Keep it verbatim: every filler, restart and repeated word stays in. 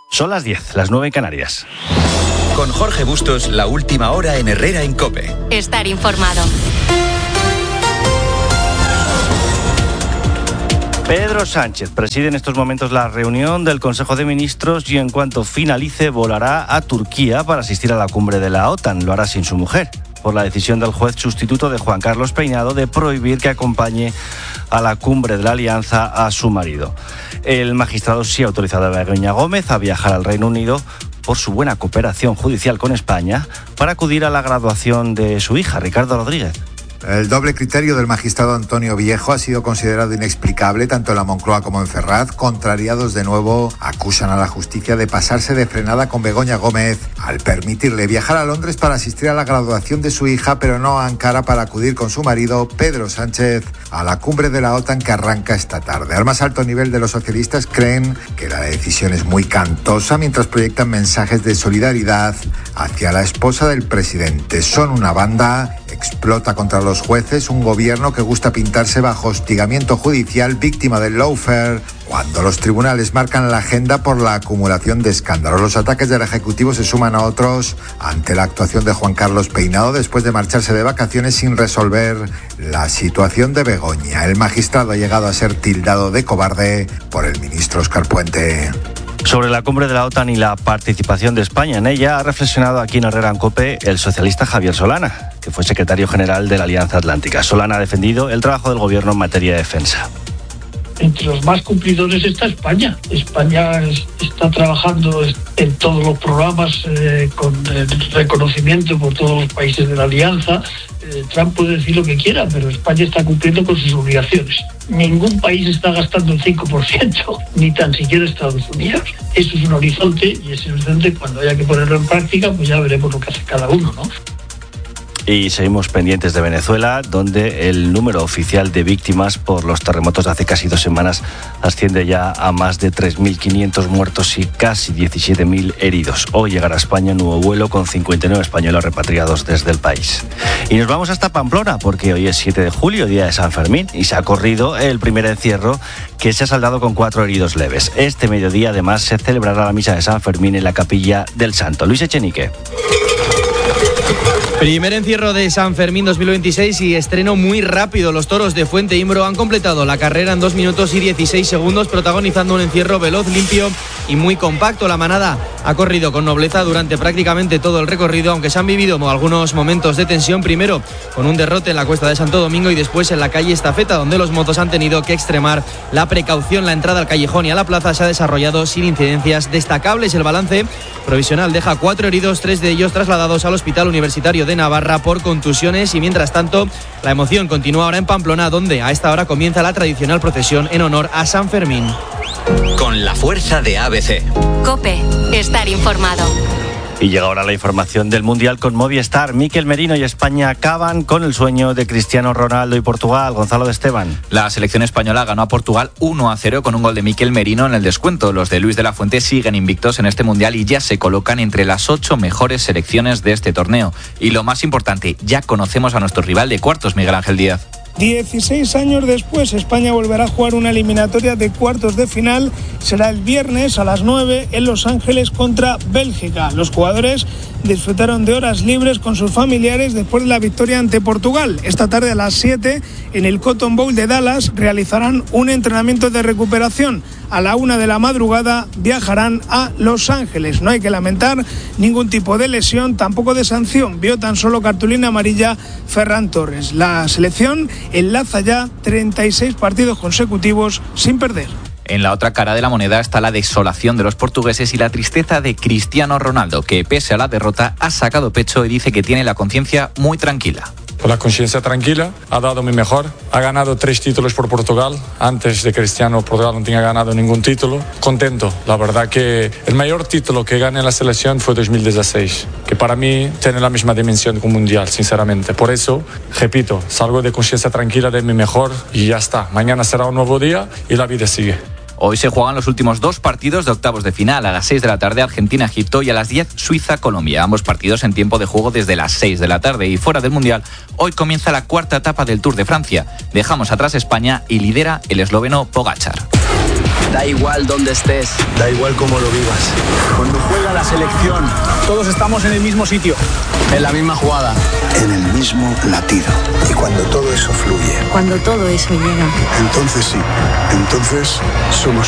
Son las diez, las nueve en Canarias. Con Jorge Bustos, la última hora en Herrera en COPE. Estar informado. Pedro Sánchez preside en estos momentos la reunión del Consejo de Ministros y en cuanto finalice volará a Turquía para asistir a la cumbre de la OTAN. Lo hará sin su mujer, por la decisión del juez sustituto de Juan Carlos Peinado de prohibir que acompañe a la cumbre de la Alianza a su marido. El magistrado sí ha autorizado a Begoña Gómez a viajar al Reino Unido por su buena cooperación judicial con España para acudir a la graduación de su hija, Ricardo Rodríguez. El doble criterio del magistrado Antonio Viejo ha sido considerado inexplicable tanto en la Moncloa como en Ferraz. Contrariados de nuevo, acusan a la justicia de pasarse de frenada con Begoña Gómez al permitirle viajar a Londres para asistir a la graduación de su hija, pero no a Ankara para acudir con su marido, Pedro Sánchez, a la cumbre de la OTAN que arranca esta tarde. Al más alto nivel de los socialistas creen que la decisión es muy cantosa mientras proyectan mensajes de solidaridad hacia la esposa del presidente. Son una banda, explota contra los jueces, un gobierno que gusta pintarse bajo hostigamiento judicial, víctima del lawfare, cuando los tribunales marcan la agenda por la acumulación de escándalos. Los ataques del Ejecutivo se suman a otros ante la actuación de Juan Carlos Peinado después de marcharse de vacaciones sin resolver la situación de Begoña. El magistrado ha llegado a ser tildado de cobarde por el ministro Óscar Puente. Sobre la cumbre de la OTAN y la participación de España en ella, ha reflexionado aquí en Herrera en COPE el socialista Javier Solana, que fue secretario general de la Alianza Atlántica. Solana ha defendido el trabajo del gobierno en materia de defensa. Entre los más cumplidores está España. España es, está trabajando en todos los programas eh, con el reconocimiento por todos los países de la Alianza. Eh, Trump puede decir lo que quiera, pero España está cumpliendo con sus obligaciones. Ningún país está gastando el cinco por ciento, ni tan siquiera Estados Unidos. Eso es un horizonte, y ese horizonte, cuando haya que ponerlo en práctica, pues ya veremos lo que hace cada uno, ¿no? Y seguimos pendientes de Venezuela, donde el número oficial de víctimas por los terremotos de hace casi dos semanas asciende ya a más de tres mil quinientos muertos y casi diecisiete mil heridos. Hoy llegará a España un nuevo vuelo con cincuenta y nueve españoles repatriados desde el país. Y nos vamos hasta Pamplona, porque hoy es siete de julio, día de San Fermín, y se ha corrido el primer encierro, que se ha saldado con cuatro heridos leves. Este mediodía, además, se celebrará la misa de San Fermín en la Capilla del Santo. Luis Echenique. Primer encierro de San Fermín dos mil veintiséis y estreno muy rápido. Los toros de Fuente Imbro han completado la carrera en dos minutos y dieciséis segundos, protagonizando un encierro veloz, limpio y muy compacto. La manada ha corrido con nobleza durante prácticamente todo el recorrido, aunque se han vivido algunos momentos de tensión, primero con un derrote en la Cuesta de Santo Domingo y después en la calle Estafeta, donde los motos han tenido que extremar la precaución. La entrada al callejón y a la plaza se ha desarrollado sin incidencias destacables. El balance provisional deja cuatro heridos, tres de ellos trasladados al Hospital Universitario de Navarra por contusiones, y mientras tanto la emoción continúa ahora en Pamplona, donde a esta hora comienza la tradicional procesión en honor a San Fermín. Con la fuerza de A B C. COPE, estar informado. Y llega ahora la información del Mundial con Movistar. Mikel Merino y España acaban con el sueño de Cristiano Ronaldo y Portugal. Gonzalo de Esteban. La selección española ganó a Portugal uno a cero con un gol de Mikel Merino en el descuento. Los de Luis de la Fuente siguen invictos en este Mundial y ya se colocan entre las ocho mejores selecciones de este torneo. Y lo más importante, ya conocemos a nuestro rival de cuartos, Miguel Ángel Díaz. dieciséis años después, España volverá a jugar una eliminatoria de cuartos de final. Será el viernes a las nueve en Los Ángeles contra Bélgica. Los jugadores disfrutaron de horas libres con sus familiares después de la victoria ante Portugal. Esta tarde a las siete, en el Cotton Bowl de Dallas, realizarán un entrenamiento de recuperación. A la una de la madrugada viajarán a Los Ángeles. No hay que lamentar ningún tipo de lesión, tampoco de sanción. Vio tan solo cartulina amarilla Ferran Torres. La selección enlaza ya treinta y seis partidos consecutivos sin perder. En la otra cara de la moneda está la desolación de los portugueses y la tristeza de Cristiano Ronaldo, que pese a la derrota ha sacado pecho y dice que tiene la conciencia muy tranquila. Con la conciencia tranquila, ha dado mi mejor, ha ganado tres títulos por Portugal. Antes de Cristiano, Portugal no tenía ganado ningún título. Contento, la verdad que el mayor título que gané en la selección fue dos mil dieciséis, que para mí tiene la misma dimensión que un mundial, sinceramente. Por eso, repito, salgo de conciencia tranquila de mi mejor y ya está. Mañana será un nuevo día y la vida sigue. Hoy se juegan los últimos dos partidos de octavos de final. A las seis de la tarde Argentina-Egipto y a las diez Suiza-Colombia. Ambos partidos en tiempo de juego desde las seis de la tarde. Y fuera del Mundial, hoy comienza la cuarta etapa del Tour de Francia. Dejamos atrás España y lidera el esloveno Pogačar. Da igual dónde estés. Da igual cómo lo vivas. Cuando juega la selección, todos estamos en el mismo sitio. En la misma jugada. En el mismo latido. Y cuando todo eso fluye. Cuando todo eso llega. Entonces sí. Entonces somos